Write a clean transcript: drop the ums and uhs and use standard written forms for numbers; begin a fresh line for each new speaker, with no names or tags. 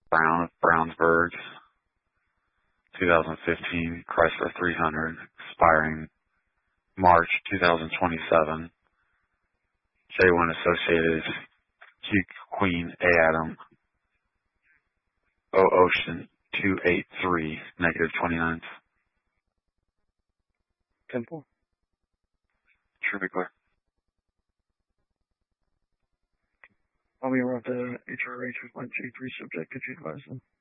Brownsburg, 2015 Chrysler 300, expiring March 2027. J1 associated Q Queen A Adam, O Ocean 283, -29.
Temple?
Should be clear.
I'll be around the HRH with my J3 subject if you advise them.